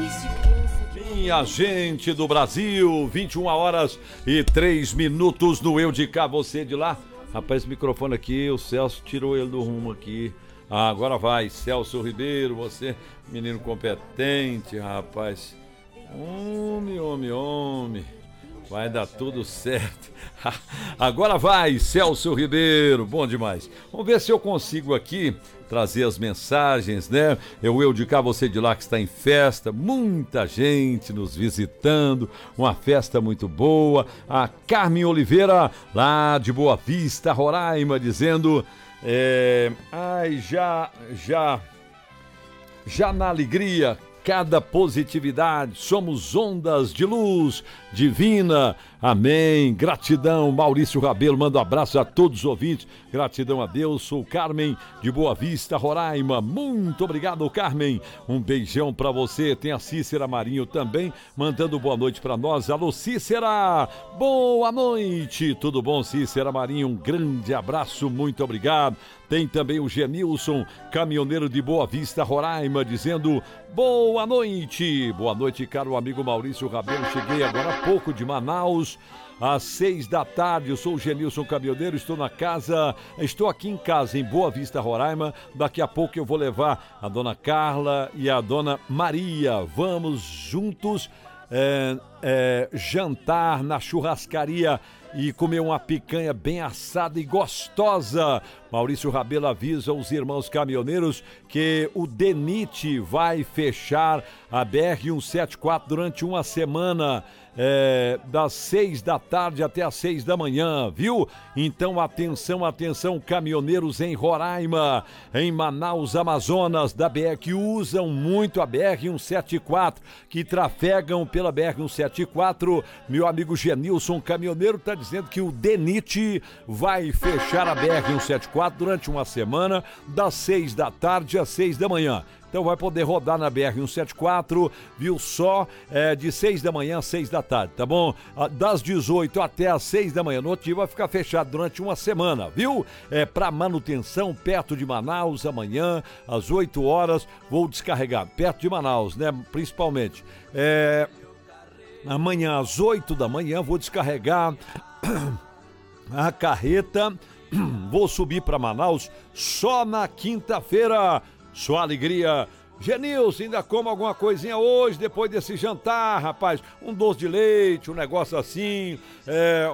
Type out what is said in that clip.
Desde criança que Minha gente do Brasil, 21 horas e 3 minutos no Eu de Cá, você de lá. Rapaz, esse microfone aqui, o Celso tirou ele do rumo aqui. Ah, agora vai, Celso Ribeiro, você, menino competente, rapaz. Homem. Vai dar tudo certo. Agora vai, Celso Ribeiro, bom demais. Vamos ver se eu consigo aqui trazer as mensagens, né? Eu de cá, você de lá que está em festa, muita gente nos visitando, uma festa muito boa. A Carmen Oliveira, lá de Boa Vista, Roraima, dizendo... Já na alegria, cada positividade, somos ondas de luz divina, amém, gratidão. Maurício Rabelo manda um abraço a todos os ouvintes, gratidão a Deus. Sou Carmen de Boa Vista, Roraima, muito obrigado, Carmen, um beijão pra você. Tem a Cícera Marinho também mandando boa noite pra nós. Alô, Cícera, boa noite, tudo bom, Cícera Marinho? Um grande abraço, muito obrigado. Tem também o Genilson, caminhoneiro de Boa Vista, Roraima, dizendo boa noite, caro amigo Maurício Rabelo. Cheguei agora há pouco de Manaus, às 6 da tarde. Eu sou o Genilson, caminhoneiro, estou aqui em casa, em Boa Vista, Roraima. Daqui a pouco eu vou levar a dona Carla e a dona Maria. Vamos juntos jantar na churrascaria e comer uma picanha bem assada e gostosa. Maurício Rabelo avisa os irmãos caminhoneiros que o DENIT vai fechar a BR-174 durante uma semana, das 6 da tarde até as 6 da manhã, viu? Então atenção, caminhoneiros em Roraima, em Manaus, Amazonas, da BR, que usam muito a BR-174, que trafegam pela BR-174. Meu amigo Genilson, caminhoneiro, está dizendo que o DENIT vai fechar a BR-174 durante uma semana, das 6 da tarde às 6 da manhã. Então vai poder rodar na BR-174, viu só, de 6 da manhã às 6 da tarde, tá bom? Das 18 até às 6 da manhã, no outro dia vai ficar fechado durante uma semana, viu? Para manutenção, perto de Manaus, amanhã, às 8 horas, vou descarregar, perto de Manaus, né, principalmente. Amanhã, às 8 da manhã, vou descarregar a carreta, vou subir para Manaus só na quinta-feira. Sua alegria. Genilson, ainda como alguma coisinha hoje, depois desse jantar, rapaz? Um doce de leite, um negócio assim,